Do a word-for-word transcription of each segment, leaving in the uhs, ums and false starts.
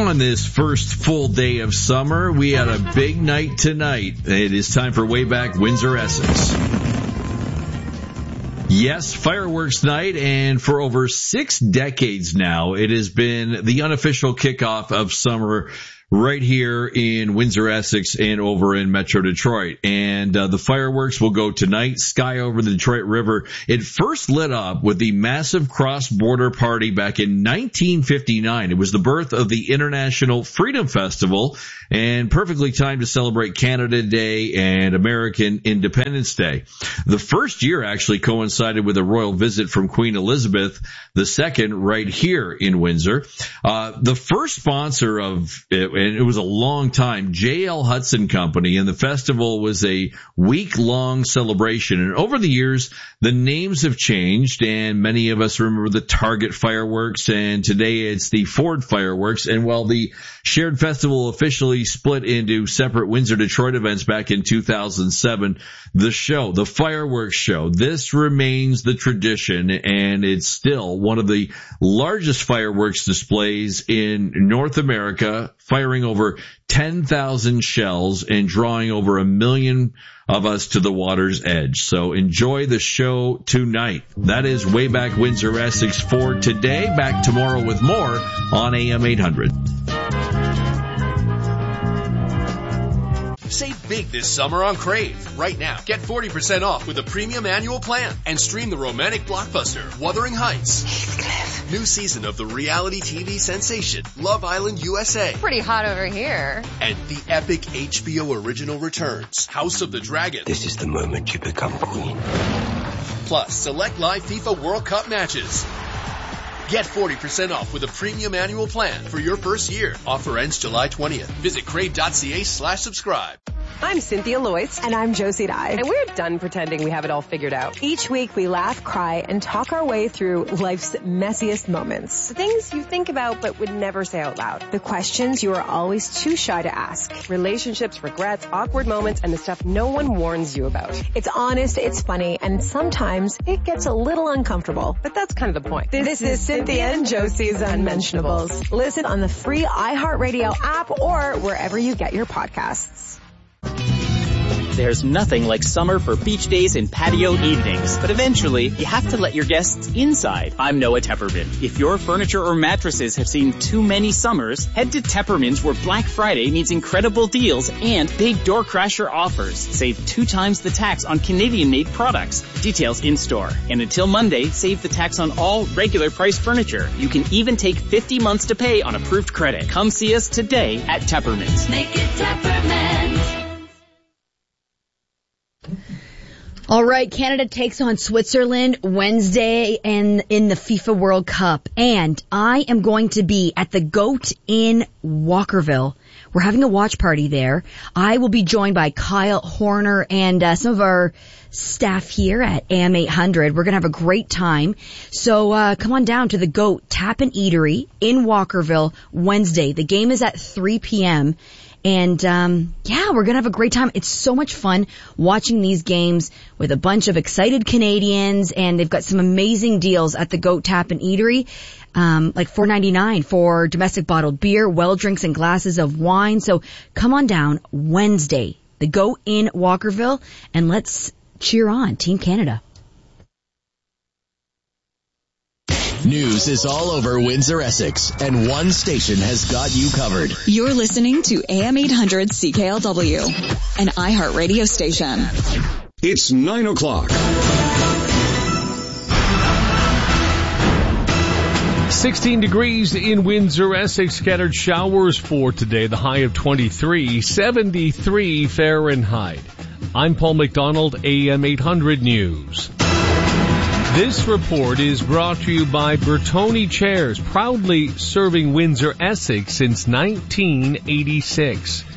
On this first full day of summer, we had a big night tonight. It is time for Way Back Windsor, Essex. Yes, fireworks night, and for over six decades now, it has been the unofficial kickoff of summer right here in Windsor, Essex, and over in Metro Detroit. And uh, the fireworks will go tonight, sky over the Detroit River. It first lit up with the massive cross-border party back in nineteen fifty-nine. It was the birth of the International Freedom Festival, and perfectly timed to celebrate Canada Day and American Independence Day. The first year actually coincided with a royal visit from Queen Elizabeth the Second right here in Windsor. Uh, the first sponsor of it, and it was a long time, J L Hudson Company, and the festival was a week-long celebration. And over the years, the names have changed, and many of us remember the Target fireworks, and today it's the Ford fireworks. And while the shared festival officially split into separate Windsor-Detroit events back in two thousand seven, the show, the fireworks show, this remains the tradition, and it's still one of the largest fireworks displays in North America, firing over ten thousand shells and drawing over a million of us to the water's edge. So enjoy the show tonight. That is Way Back Windsor, Essex for today. Back tomorrow with more on A M eight hundred. Save big this summer on Crave. Right now, get forty percent off with a premium annual plan and stream the romantic blockbuster Wuthering Heights. Heathcliff. New season of the reality T V sensation Love Island U S A. Pretty hot over here. And the epic H B O original returns House of the Dragon. This is the moment you become queen. Plus, select live FIFA World Cup matches. Get forty percent off with a premium annual plan for your first year. Offer ends July twentieth. Visit crave.ca slash subscribe. I'm Cynthia Loyce. And I'm Josie Dye. And we're done pretending we have it all figured out. Each week we laugh, cry, and talk our way through life's messiest moments. The things you think about but would never say out loud. The questions you are always too shy to ask. Relationships, regrets, awkward moments, and the stuff no one warns you about. It's honest, it's funny, and sometimes it gets a little uncomfortable. But that's kind of the point. This, this is Cynthia and Josie's Unmentionables. Listen on the free iHeartRadio app or wherever you get your podcasts. There's nothing like summer for beach days and patio evenings, but eventually you have to let your guests inside. I'm Noah Tepperman. If your furniture or mattresses have seen too many summers, head to Tepperman's where Black Friday means incredible deals and big door crasher offers. Save two times the tax on Canadian-made products. Details in store. And until Monday, save the tax on all regular price furniture. You can even take fifty months to pay on approved credit. Come see us today at Tepperman's. Make it Tepperman's. All right, Canada takes on Switzerland Wednesday in, in the FIFA World Cup. And I am going to be at the Goat in Walkerville. We're having a watch party there. I will be joined by Kyle Horner and uh, some of our staff here at A M eight hundred. We're going to have a great time. So uh come on down to the Goat Tap and Eatery in Walkerville Wednesday. The game is at three p.m. And, um, yeah, we're going to have a great time. It's so much fun watching these games with a bunch of excited Canadians, and they've got some amazing deals at the Goat Tap and Eatery, um, like four ninety-nine for domestic bottled beer, well drinks, and glasses of wine. So come on down Wednesday, the Goat in Walkerville, and let's cheer on Team Canada. News is all over Windsor, Essex, and one station has got you covered. You're listening to A M eight hundred C K L W, an iHeart radio station. It's nine o'clock. sixteen degrees in Windsor, Essex. Scattered showers for today. The high of twenty-three, seventy-three Fahrenheit. I'm Paul McDonald, A M eight hundred News. This report is brought to you by Bertoni Chairs, proudly serving Windsor, Essex since nineteen eighty-six.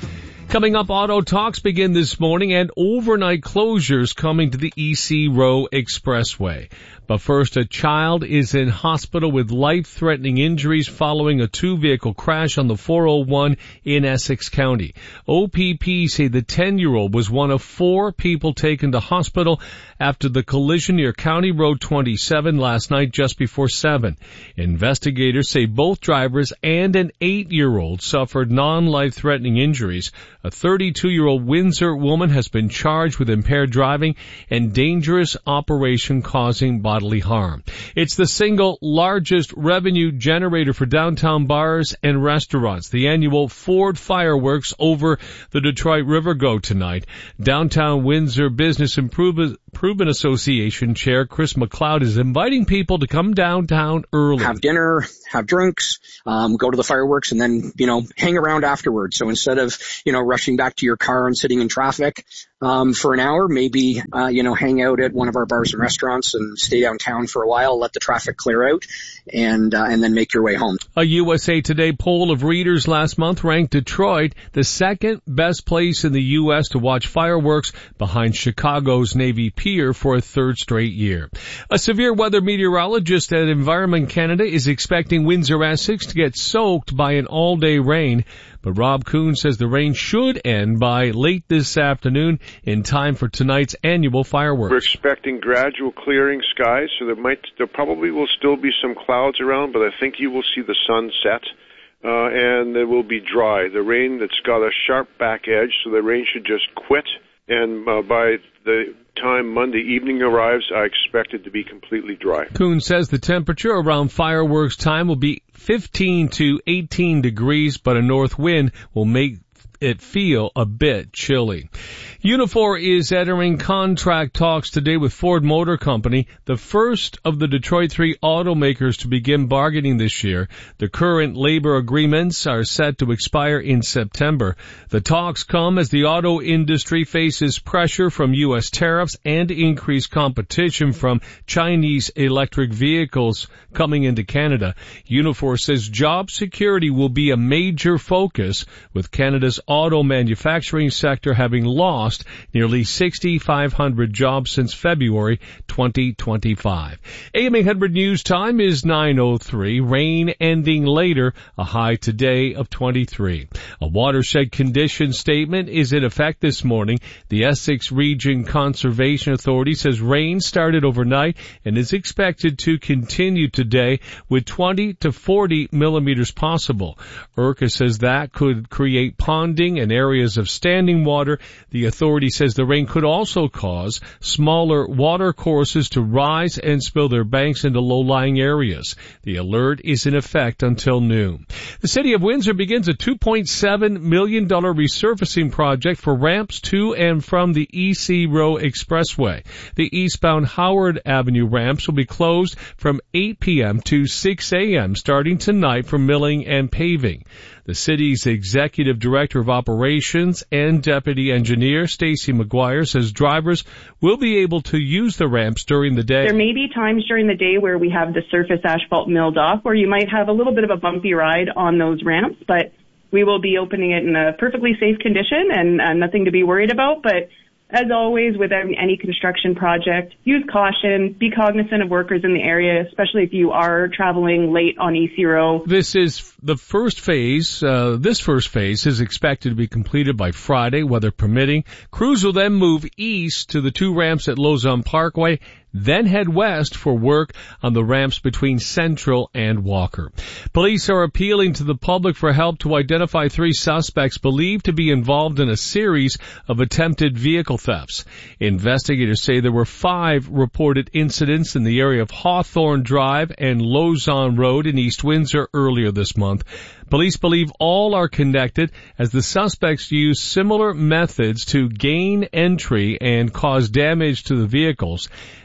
Coming up, auto talks begin this morning and overnight closures coming to the E C Row Expressway. But first, a child is in hospital with life-threatening injuries following a two-vehicle crash on the four oh one in Essex County. O P P say the ten-year-old was one of four people taken to hospital after the collision near County Road twenty-seven last night just before seven. Investigators say both drivers and an eight-year-old suffered non-life-threatening injuries. A thirty-two-year-old Windsor woman has been charged with impaired driving and dangerous operation causing bodily harm. It's the single largest revenue generator for downtown bars and restaurants. The annual Ford fireworks over the Detroit River go tonight. Downtown Windsor Business Improvement Association Chair Chris McLeod is inviting people to come downtown early. Have dinner, have drinks, um, go to the fireworks, and then, you know, hang around afterwards. So instead of, you know, rushing back to your car and sitting in traffic um, for an hour, maybe, uh, you know, hang out at one of our bars and restaurants and stay downtown for a while, let the traffic clear out, and uh, and then make your way home. A U S A Today poll of readers last month ranked Detroit the second best place in the U S to watch fireworks behind Chicago's Navy Pier for a third straight year. A severe weather meteorologist at Environment Canada is expecting Windsor Essex to get soaked by an all-day rain. But Rob Kuhn says the rain should end by late this afternoon in time for tonight's annual fireworks. We're expecting gradual clearing skies, so there might, there probably will still be some clouds around, but I think you will see the sun set, uh, and it will be dry. The rain that's got a sharp back edge, so the rain should just quit, and uh, by the time Monday evening arrives, I expect it to be completely dry. Kuhn says the temperature around fireworks time will be fifteen to eighteen degrees, but a north wind will make it feel a bit chilly. Unifor is entering contract talks today with Ford Motor Company, the first of the Detroit three automakers to begin bargaining this year. The current labor agreements are set to expire in September. The talks come as the auto industry faces pressure from U S tariffs and increased competition from Chinese electric vehicles coming into Canada. Unifor says job security will be a major focus, with Canada's auto manufacturing sector having lost nearly six thousand five hundred jobs since February twenty twenty-five. A M eight hundred News Time is nine oh three. Rain ending later, a high today of twenty-three. A watershed condition statement is in effect this morning. The Essex Region Conservation Authority says rain started overnight and is expected to continue today with twenty to forty millimeters possible. E R C A says that could create ponding and areas of standing water. The authority says the rain could also cause smaller water courses to rise and spill their banks into low-lying areas. The alert is in effect until noon. The city of Windsor begins a two point seven million dollars resurfacing project for ramps to and from the E C Row Expressway. The eastbound Howard Avenue ramps will be closed from eight p.m. to six a.m. starting tonight for milling and paving. The city's executive director of operations and deputy engineer, Stacy McGuire, says drivers will be able to use the ramps during the day. There may be times during the day where we have the surface asphalt milled off, where you might have a little bit of a bumpy ride on those ramps, but we will be opening it in a perfectly safe condition and uh, nothing to be worried about. But as always, with any construction project, use caution, be cognizant of workers in the area, especially if you are traveling late on E C Row. This is the first phase. Uh, this first phase is expected to be completed by Friday, weather permitting. Crews will then move east to the two ramps at Lausanne Parkway, then head west for work on the ramps between Central and Walker. Police are appealing to the public for help to identify three suspects believed to be involved in a series of attempted vehicle thefts. Investigators say there were five reported incidents in the area of Hawthorne Drive and Lausanne Road in East Windsor earlier this month. Police believe all are connected as the suspects used similar methods to gain entry and cause damage to the vehicles.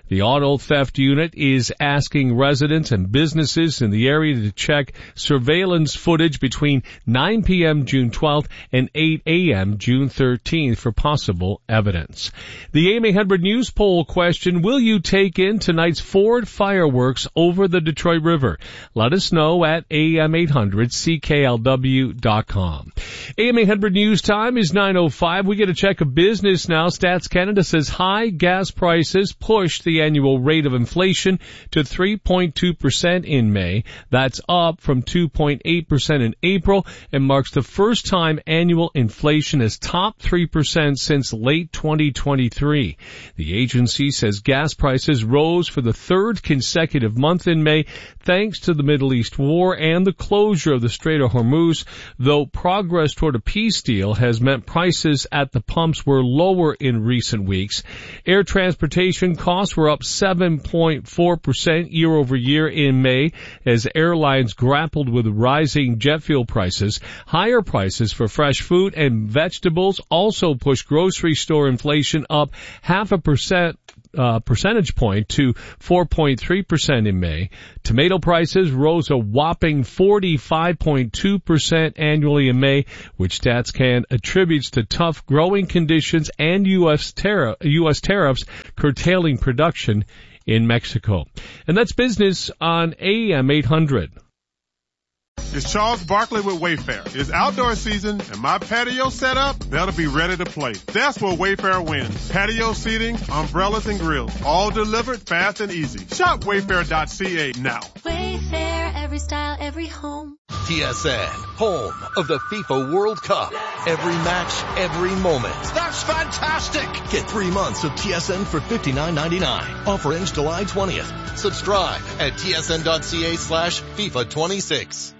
The auto theft unit is asking residents and businesses in the area to check surveillance footage between nine p.m. June twelfth and eight a.m. June thirteenth for possible evidence. The A M eight hundred News poll question, will you take in tonight's Ford fireworks over the Detroit River? Let us know at A M eight hundred C K L W dot com. A M eight hundred News time is nine oh five. We get a check of business now. Stats Canada says high gas prices push the annual rate of inflation to three point two percent in May. That's up from two point eight percent in April and marks the first time annual inflation has topped three percent since late twenty twenty-three. The agency says gas prices rose for the third consecutive month in May thanks to the Middle East war and the closure of the Strait of Hormuz, though progress toward a peace deal has meant prices at the pumps were lower in recent weeks. Air transportation costs were up seven point four percent year over year in May as airlines grappled with rising jet fuel prices. Higher prices for fresh food and vegetables also pushed grocery store inflation up half a percent Uh, percentage point to four point three percent in May. Tomato prices rose a whopping forty-five point two percent annually in May, which StatsCan attributes to tough growing conditions and U S tariff, U S tariffs curtailing production in Mexico. And that's business on A M eight hundred. It's Charles Barkley with Wayfair. It's outdoor season, and my patio set up, that'll be ready to play. That's where Wayfair wins. Patio seating, umbrellas, and grills, all delivered fast and easy. Shop wayfair dot c a now. Wayfair, every style, every home. T S N, home of the FIFA World Cup. Every match, every moment. That's fantastic! Get three months of T S N for fifty-nine ninety-nine. Offer ends July twentieth. Subscribe at T S N dot C A slash FIFA twenty-six.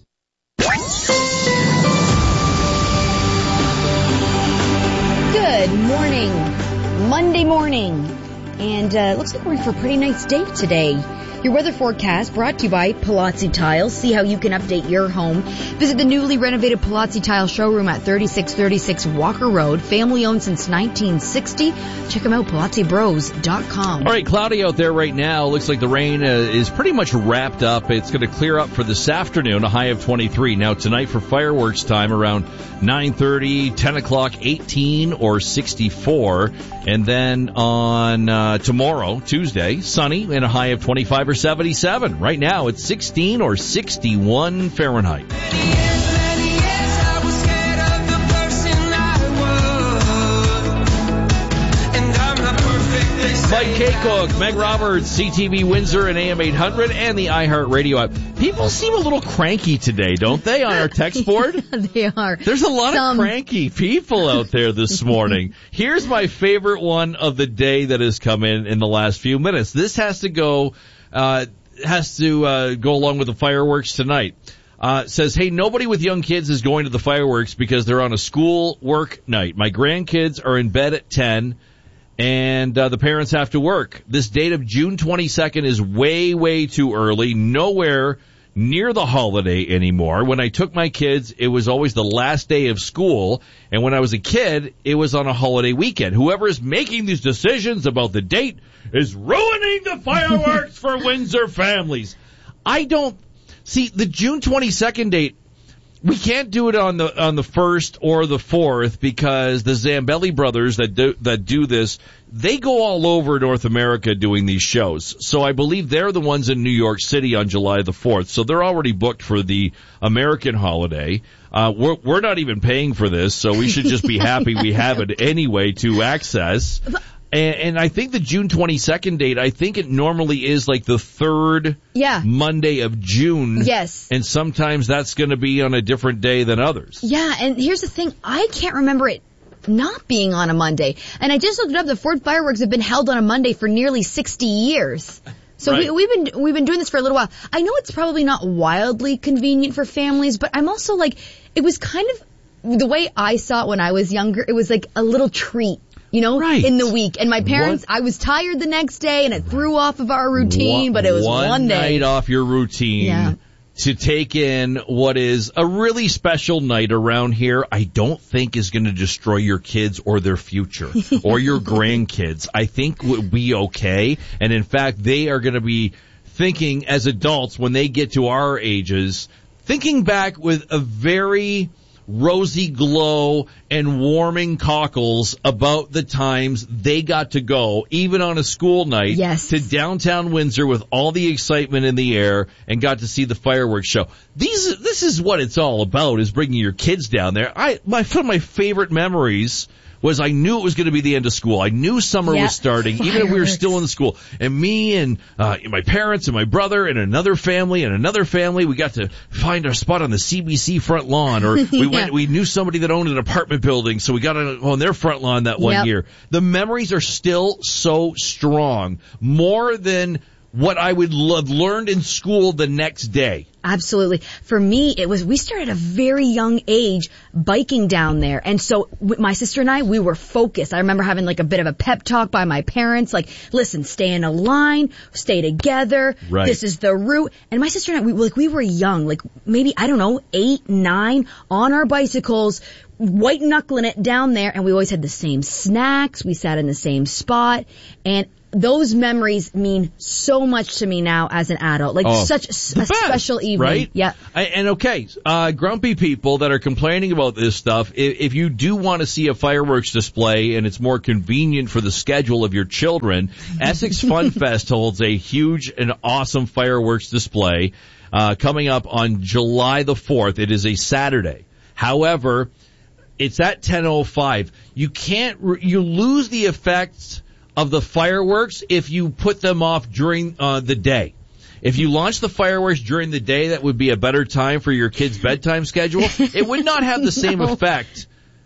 Good morning, Monday morning, and uh, it looks like we're in for a pretty nice day today. Your weather forecast brought to you by Palazzi Tiles. See how you can update your home. Visit the newly renovated Palazzi Tile showroom at thirty-six thirty-six Walker Road. Family owned since nineteen sixty. Check them out, palazzi bros dot com. All right, cloudy out there right now. Looks like the rain uh, is pretty much wrapped up. It's going to clear up for this afternoon, a high of twenty-three. Now tonight for fireworks time around nine thirty, ten o'clock, eighteen or sixty-four. And then on uh, tomorrow, Tuesday, sunny and a high of twenty-five or seventy-seven. Right now it's sixteen or sixty-one Fahrenheit. Mike Kaycook, Meg Roberts, C T V Windsor and A M eight hundred and the iHeartRadio app. People seem a little cranky today, don't they, on our text board? Yeah, they are. There's a lot Some... of cranky people out there this morning. Here's my favorite one of the day that has come in in the last few minutes. This has to go, uh, has to, uh, go along with the fireworks tonight. Uh, says, hey, nobody with young kids is going to the fireworks because they're on a school work night. My grandkids are in bed at ten. And uh, the parents have to work. This date of June twenty-second is way, way too early. Nowhere near the holiday anymore. When I took my kids, it was always the last day of school. And when I was a kid, it was on a holiday weekend. Whoever is making these decisions about the date is ruining the fireworks for Windsor families. I don't see the June twenty-second date. We can't do it on the on the first or the fourth because the Zambelli brothers that do that do this, they go all over North America doing these shows. So I believe they're the ones in New York City on July the fourth. So they're already booked for the American holiday. Uh, we're we're not even paying for this, so we should just be happy we have it anyway to access. And, and I think the June twenty-second date, I think it normally is like the third yeah. Monday of June. Yes. And sometimes that's going to be on a different day than others. Yeah, and here's the thing. I can't remember it not being on a Monday. And I just looked it up. The Ford fireworks have been held on a Monday for nearly sixty years. So right. we, we've been we've been doing this for a little while. I know it's probably not wildly convenient for families, but I'm also like, it was kind of, the way I saw it when I was younger, it was like a little treat. You know, right. in the week. And my parents, one, I was tired the next day and it threw off of our routine, one, but it was one, one day. One night off your routine yeah. to take in what is a really special night around here, I don't think is going to destroy your kids or their future or your grandkids. I think would be okay. And in fact, they are going to be thinking as adults when they get to our ages, thinking back with a very rosy glow and warming cockles about the times they got to go, even on a school night, yes. to downtown Windsor with all the excitement in the air and got to see the fireworks show. These, this is what it's all about, is bringing your kids down there. I, my, one of my favorite memories was I knew it was going to be the end of school. I knew summer yep. was starting, Fireworks. even if we were still in the school. And me and uh, my parents and my brother and another family and another family, we got to find our spot on the C B C front lawn. Or we yeah. went, we knew somebody that owned an apartment building, so we got on, on their front lawn that one yep. year. The memories are still so strong, more than what I would have learned in school the next day. Absolutely. For me, it was, we started at a very young age biking down there. And so my sister and I, we were focused. I remember having like a bit of a pep talk by my parents, like, listen, stay in a line, stay together. Right. This is the route. And my sister and I, we, like, we were young, like maybe, I don't know, eight, nine, on our bicycles, white knuckling it down there. And we always had the same snacks. We sat in the same spot. And those memories mean so much to me now as an adult. Like oh, such a, a best, special evening. Right? Yeah. I, and okay, uh, grumpy people that are complaining about this stuff, if, if you do want to see a fireworks display and it's more convenient for the schedule of your children, Essex Fun Fest holds a huge and awesome fireworks display uh, coming up on July the fourth. It is a Saturday. However, it's at ten oh five. You can't, you lose the effects of the fireworks if you put them off during uh, the day. If you launch the fireworks during the day, that would be a better time for your kids' bedtime schedule. It would not have the same no. effect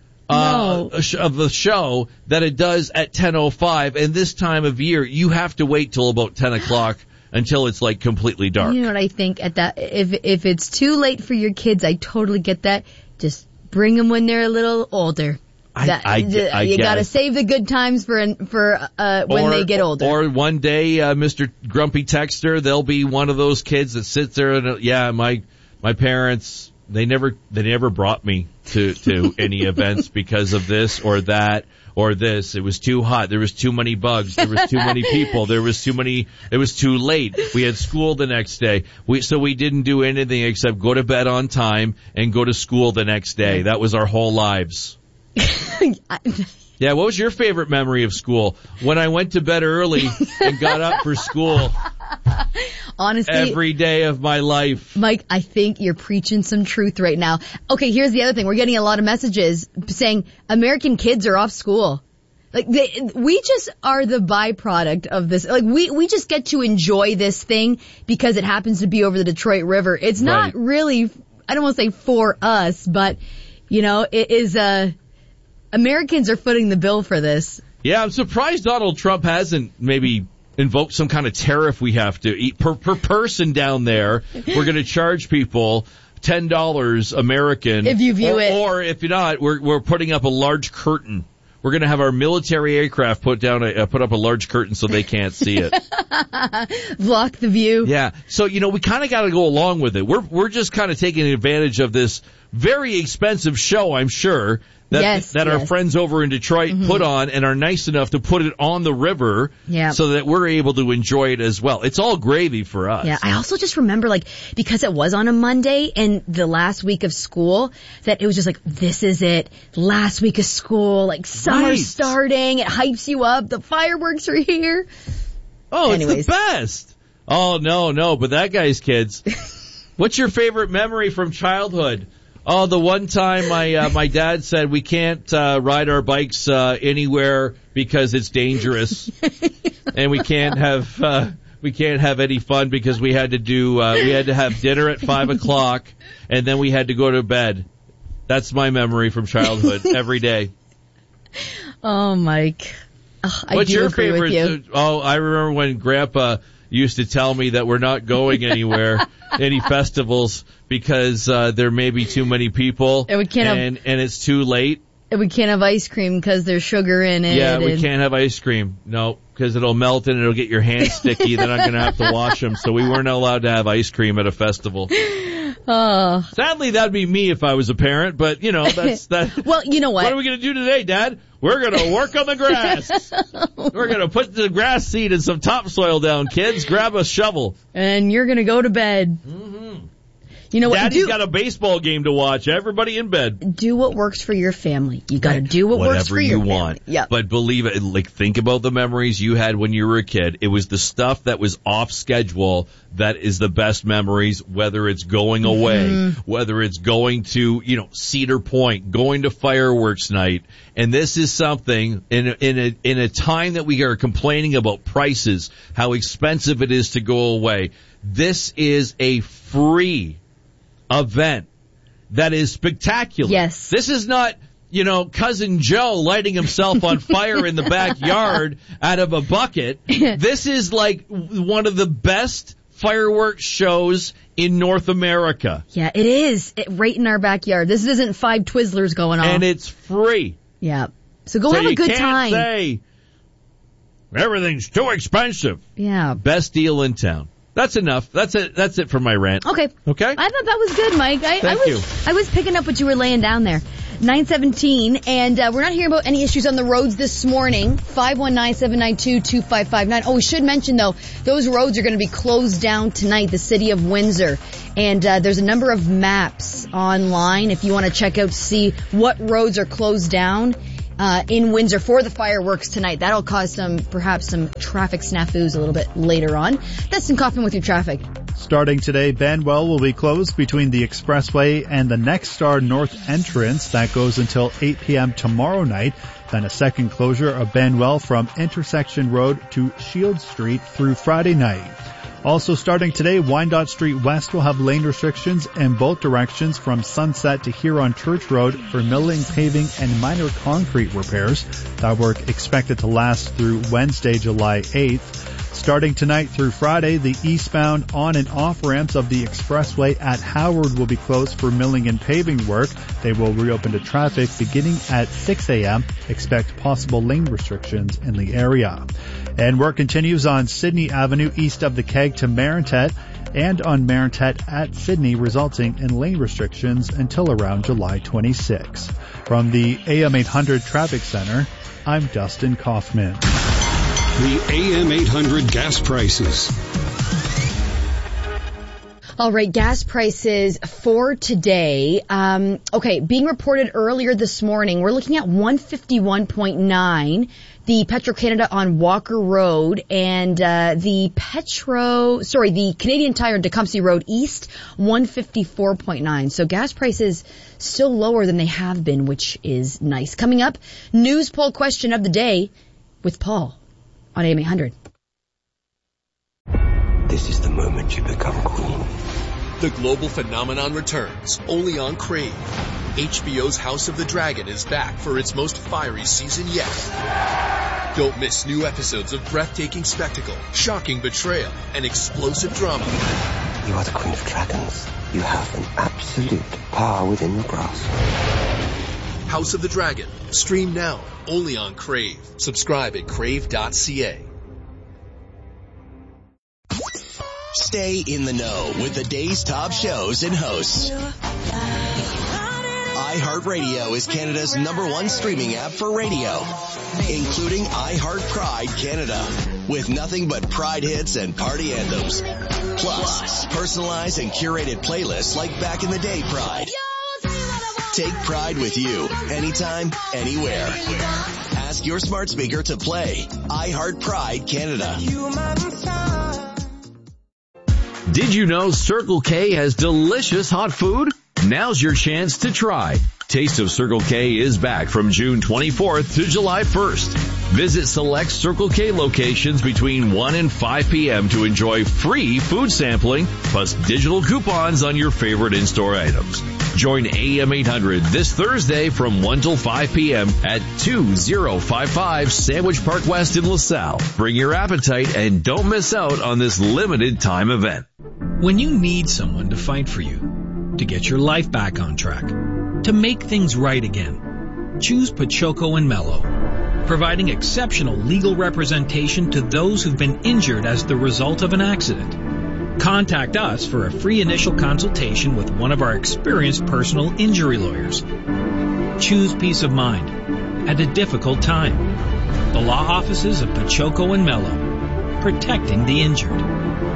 uh, no. of the show that it does at ten oh five. And this time of year, you have to wait till about ten o'clock until it's like completely dark. You know what I think at that, if if it's too late for your kids, I totally get that. Just bring them when they're a little older. I, That, I, I you guess. got to save the good times for for uh, when or, they get older. Or one day, uh, Mister Grumpy Texter, they'll be one of those kids that sits there and uh, yeah, my my parents they never they never brought me to to any events because of this or that or this. It was too hot. There was too many bugs. There was too many people. There was too many. It was too late. We had school the next day. We so we didn't do anything except go to bed on time and go to school the next day. That was our whole lives. Yeah, what was your favorite memory of school? When I went to bed early and got up for school. Honestly, every day of my life. Mike, I think you're preaching some truth right now. Okay, here's the other thing. We're getting a lot of messages saying American kids are off school. Like they, we just are the byproduct of this. Like we, we just get to enjoy this thing because it happens to be over the Detroit River. It's not right. really, I don't want to say for us, but you know, it is a, Americans are footing the bill for this. Yeah, I'm surprised Donald Trump hasn't maybe invoked some kind of tariff we have to eat per, per person down there. We're going to charge people ten dollars American. If you view or, it. Or if not, we're, we're putting up a large curtain. We're going to have our military aircraft put down a, uh, put up a large curtain so they can't see it. Block the view. Yeah. So, you know, we kind of got to go along with it. We're, we're just kind of taking advantage of this very expensive show, I'm sure, that yes, that yes. our friends over in Detroit mm-hmm. put on and are nice enough to put it on the river yep. so that we're able to enjoy it as well. It's all gravy for us. Yeah, I also just remember, like, because it was on a Monday and the last week of school, that it was just like, this is it. Last week of school, like, summer's right. starting. It hypes you up. The fireworks are here. Oh, Anyways. It's the best. Oh, no, no, but that guy's kids. What's your favorite memory from childhood? Oh, the one time my uh, my dad said we can't uh, ride our bikes uh, anywhere because it's dangerous, and we can't have uh, we can't have any fun because we had to do uh, we had to have dinner at five o'clock, and then we had to go to bed. That's my memory from childhood every day. Oh, Mike, oh, I What's do your agree favorite? with you. Oh, I remember when Grandpa used to tell me that we're not going anywhere, any festivals, because uh, there may be too many people and, we can't and, have... and it's too late. We can't have ice cream because there's sugar in it. Yeah, we and... can't have ice cream. No, because it'll melt and it'll get your hands sticky. Then I'm going to have to wash them. So we weren't allowed to have ice cream at a festival. Oh. Sadly, that'd be me if I was a parent, but, you know, that's that. Well, you know what? What are we going to do today, Dad? We're going to work on the grass. We're going to put the grass seed and some topsoil down, kids. Grab a shovel. And you're going to go to bed. Mm-hmm. You know what? Daddy's do, got a baseball game to watch. Everybody in bed. Do what works for your family. You got to do what Whatever works for your you family. want. Yep. But believe it, like, think about the memories you had when you were a kid. It was the stuff that was off schedule that is the best memories, whether it's going away, Mm-hmm. whether it's going to, you know, Cedar Point, going to fireworks night. And this is something in a, in a, in a time that we are complaining about prices, how expensive it is to go away. This is a free event that is spectacular. Yes. This is not, you know, Cousin Joe lighting himself on fire in the backyard out of a bucket. This is like one of the best fireworks shows in North America. Yeah, it is. It, right in our backyard. This isn't five Twizzlers going on. And it's free. Yeah. So go so have a good you can't time. Say everything's too expensive. Yeah. Best deal in town. That's enough. That's it. That's it for my rant. Okay. Okay. I thought that was good, Mike. I, Thank I was, you. I was picking up what you were laying down there. nine seventeen, and uh, we're not hearing about any issues on the roads this morning. five one nine, seven nine two, two five five nine. Oh, we should mention, though, those roads are going to be closed down tonight, the city of Windsor. And uh, there's a number of maps online if you want to check out to see what roads are closed down uh, in Windsor for the fireworks tonight. That'll cause some, perhaps some traffic snafus a little bit later on. Dustin Kaufman with your traffic. Starting today, Benwell will be closed between the Expressway and the Next Star North entrance. That goes until eight p.m. tomorrow night. Then a second closure of Benwell from Intersection Road to Shield Street through Friday night. Also starting today, Wyandotte Street West will have lane restrictions in both directions from Sunset to Huron Church Road for milling, paving, and minor concrete repairs. That work expected to last through Wednesday, July eighth. Starting tonight through Friday, the eastbound on and off ramps of the expressway at Howard will be closed for milling and paving work. They will reopen to traffic beginning at six a.m. Expect possible lane restrictions in the area. And work continues on Sydney Avenue east of the Keg to Marintet and on Marintet at Sydney, resulting in lane restrictions until around July twenty-sixth. From the A M eight hundred Traffic Center, I'm Dustin Kaufman. The A M eight hundred gas prices. All right, gas prices for today. Um, okay, being reported earlier this morning, we're looking at one fifty-one point nine. The Petro-Canada on Walker Road and uh, the Petro, sorry, the Canadian Tire on Tecumseh Road East, one fifty-four point nine. So gas prices still lower than they have been, which is nice. Coming up, news poll question of the day with Paul on A M eight hundred. This is the moment you become queen. The global phenomenon returns, only on Crave. H B O's House of the Dragon is back for its most fiery season yet. Don't miss new episodes of breathtaking spectacle, shocking betrayal, and explosive drama. You are the queen of dragons. You have an absolute power within your grasp. House of the Dragon. Stream now, only on Crave. Subscribe at crave dot c a. Stay in the know with the day's top shows and hosts. iHeartRadio is Canada's number one streaming app for radio, including iHeart Pride Canada, with nothing but Pride hits and party anthems. Plus, personalized and curated playlists like Back in the Day Pride. Take Pride with you, anytime, anywhere. Ask your smart speaker to play iHeart Pride Canada. Did you know Circle K has delicious hot food? Now's your chance to try. Taste of Circle K is back from June twenty-fourth to July first. Visit select Circle K locations between one and five p.m. to enjoy free food sampling plus digital coupons on your favorite in-store items. Join A M eight hundred this Thursday from one till five p.m. at two thousand fifty-five Sandwich Park West in LaSalle. Bring your appetite and don't miss out on this limited time event. When you need someone to fight for you, to get your life back on track, to make things right again, choose Pachoco and Mello, providing exceptional legal representation to those who've been injured as the result of an accident. Contact us for a free initial consultation with one of our experienced personal injury lawyers. Choose peace of mind at a difficult time. The law offices of Pachoco and Mello, protecting the injured.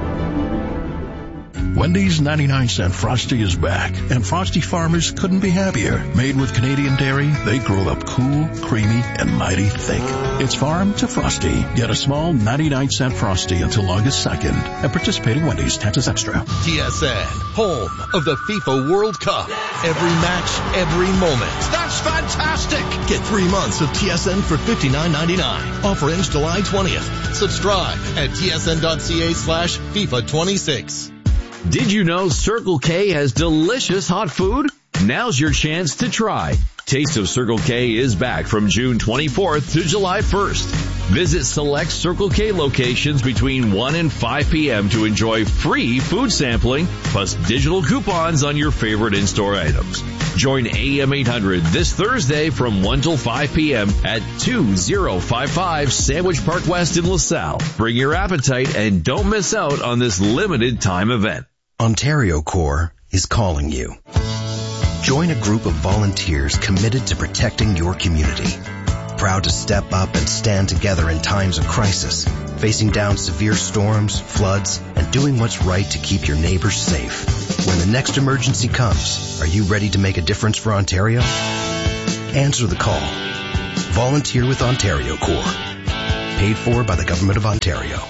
Wendy's ninety-nine cent Frosty is back, and Frosty farmers couldn't be happier. Made with Canadian dairy, they grow up cool, creamy, and mighty thick. It's farm to Frosty. Get a small ninety-nine cent Frosty until August second at participating Wendy's. Taxes extra. T S N, home of the FIFA World Cup. Every match, every moment. That's fantastic! Get three months of T S N for fifty-nine ninety-nine. Offer ends July twentieth. Subscribe at tsn.ca slash FIFA 26. Did you know Circle K has delicious hot food? Now's your chance to try. Taste of Circle K is back from June twenty-fourth to July first. Visit select Circle K locations between one and five p.m. to enjoy free food sampling, plus digital coupons on your favorite in-store items. Join A M eight hundred this Thursday from one till five p.m. at two thousand fifty-five Sandwich Park West in LaSalle. Bring your appetite and don't miss out on this limited time event. Ontario Corps is calling you. Join a group of volunteers committed to protecting your community. Proud to step up and stand together in times of crisis, facing down severe storms, floods, and doing what's right to keep your neighbors safe. When the next emergency comes, are you ready to make a difference for Ontario? Answer the call. Volunteer with Ontario Corps. Paid for by the Government of Ontario.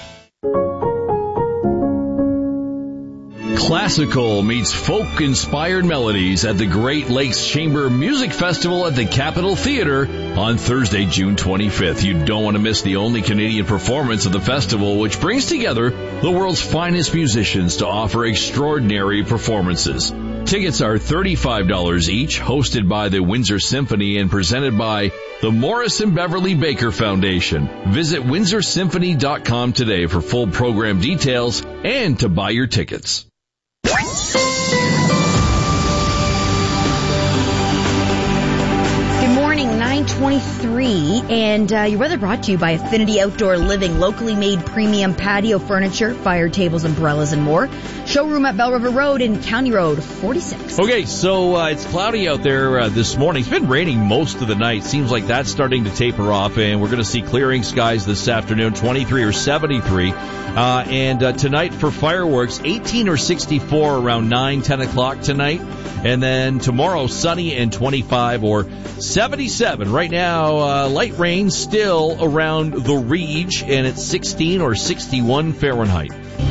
Classical meets folk-inspired melodies at the Great Lakes Chamber Music Festival at the Capitol Theatre on Thursday, June twenty-fifth. You don't want to miss the only Canadian performance of the festival, which brings together the world's finest musicians to offer extraordinary performances. Tickets are thirty-five dollars each, hosted by the Windsor Symphony and presented by the Morris and Beverly Baker Foundation. Visit windsor symphony dot com today for full program details and to buy your tickets. Good morning, nine twenty-three, and uh, your weather brought to you by Affinity Outdoor Living, locally made premium patio furniture, fire tables, umbrellas, and more. Showroom at Bell River Road and County Road forty-six. Okay, so uh, it's cloudy out there uh, this morning. It's been raining most of the night. Seems like that's starting to taper off, and we're going to see clearing skies this afternoon, twenty-three or seventy-three. Uh, and uh, tonight for fireworks, eighteen or sixty-four around nine, ten o'clock tonight. And then tomorrow, sunny and twenty-five or seventy-seven. Right now, uh, light rain still around the Rege, and it's sixteen or sixty-one Fahrenheit.